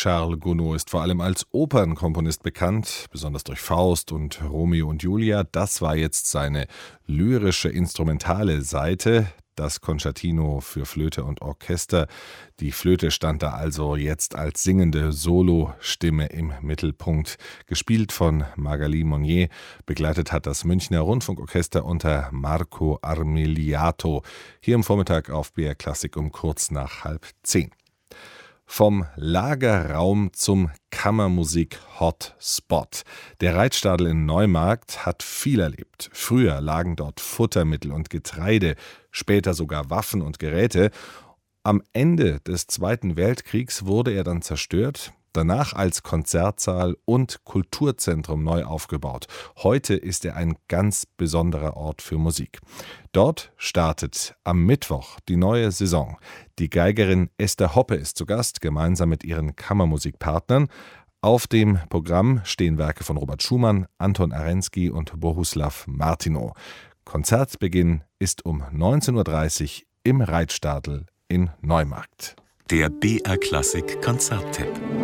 Charles Gounod ist vor allem als Opernkomponist bekannt, besonders durch Faust und Romeo und Julia. Das war jetzt seine lyrische, instrumentale Seite, das Concertino für Flöte und Orchester. Die Flöte stand da also jetzt als singende Solostimme im Mittelpunkt, gespielt von Magali Monnier. Begleitet hat das Münchner Rundfunkorchester unter Marco Armiliato. Hier am Vormittag auf BR Klassik um kurz nach 9:30. Vom Lagerraum zum Kammermusik-Hotspot. Der Reitstadel in Neumarkt hat viel erlebt. Früher lagen dort Futtermittel und Getreide, später sogar Waffen und Geräte. Am Ende des Zweiten Weltkriegs wurde er dann zerstört, danach als Konzertsaal und Kulturzentrum neu aufgebaut. Heute ist er ein ganz besonderer Ort für Musik. Dort startet am Mittwoch die neue Saison. Die Geigerin Esther Hoppe ist zu Gast, gemeinsam mit ihren Kammermusikpartnern. Auf dem Programm stehen Werke von Robert Schumann, Anton Arensky und Bohuslav Martinow. Konzertbeginn ist um 19:30 Uhr im Reitstadel in Neumarkt. Der BR Klassik Konzerttipp.